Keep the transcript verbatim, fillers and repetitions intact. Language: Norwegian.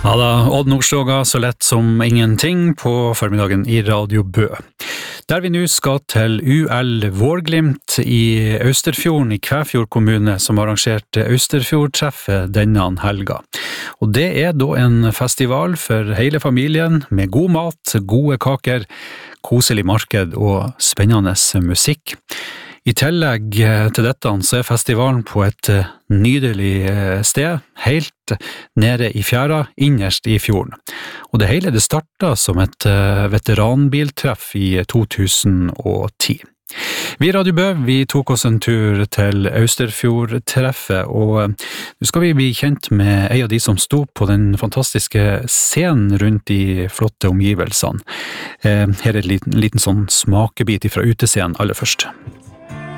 Ja da, Odd Nordstoga så lett som ingenting på formiddagen i Radio Bø. Der vi nå skal til U L Vårglimt i Austerfjorden i Kvæfjord kommune som arrangerte Austerfjordtreffet denne helga. Og det er da en festival for hele familien med god mat, gode kaker, koselig marked og spennende musikk. I tillegg til dette så er festivalen på et nydelig sted, helt nede i fjæra, innerst i fjorden. Og det hele det startet som et veteranbiltreff i to tusen og ti. Vi i Radio Bø, vi tok oss en tur til Austerfjordtreffet, og nå skal vi bli kjent med en av de som sto på den fantastiske scenen rundt de flotte omgivelsene. Her er en liten, liten sånn smakebit fra utescenen aller først.